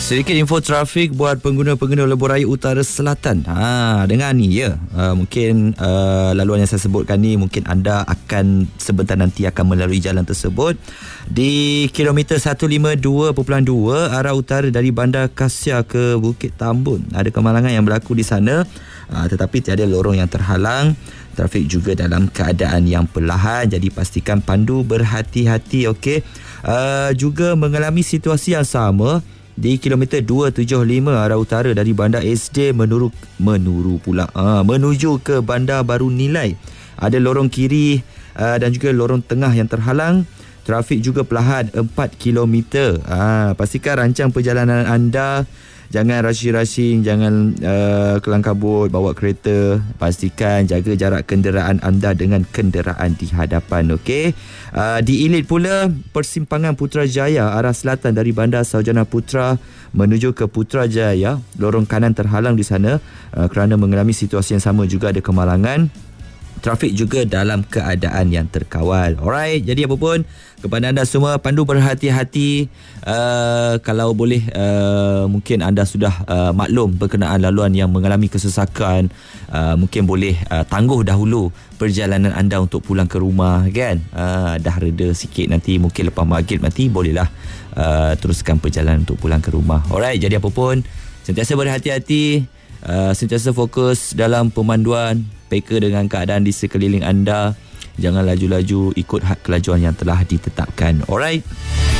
Sedikit info trafik buat pengguna-pengguna lebuh raya utara selatan. Dengar ni ya. Mungkin laluan yang saya sebutkan ni mungkin anda akan sebentar nanti akan melalui jalan tersebut. Di kilometer 152.2 arah utara dari Bandar Kasia ke Bukit Tambun. Ada kemalangan yang berlaku di sana. Tetapi tiada lorong yang terhalang. Trafik juga dalam keadaan yang perlahan. Jadi pastikan pandu berhati-hati, okey. Juga mengalami situasi yang sama di kilometer 275 arah utara dari Bandar SD menuju ke Bandar Baru Nilai. Ada lorong kiri dan juga lorong tengah yang terhalang. Trafik juga perlahan 4 kilometer. Pastikan rancang perjalanan anda. Jangan rushing, jangan kelang kabut bawa kereta. Pastikan jaga jarak kenderaan anda dengan kenderaan di hadapan, okey. Di Ilit pula, persimpangan Putrajaya arah selatan dari Bandar Sarjana Putra menuju ke Putrajaya, lorong kanan terhalang di sana kerana mengalami situasi yang sama, juga ada kemalangan. Trafik juga dalam keadaan yang terkawal. Alright, jadi apa pun kepada anda semua, pandu berhati-hati. Kalau boleh mungkin anda sudah maklum berkenaan laluan yang mengalami kesesakan, mungkin boleh tangguh dahulu perjalanan anda untuk pulang ke rumah, kan. Dah reda sikit, nanti mungkin lepas maghrib nanti bolehlah teruskan perjalanan untuk pulang ke rumah. Alright, jadi apa pun sentiasa berhati-hati, sentiasa fokus dalam pemanduan, peka dengan keadaan di sekeliling anda. Jangan laju-laju ikut had kelajuan yang telah ditetapkan. Alright.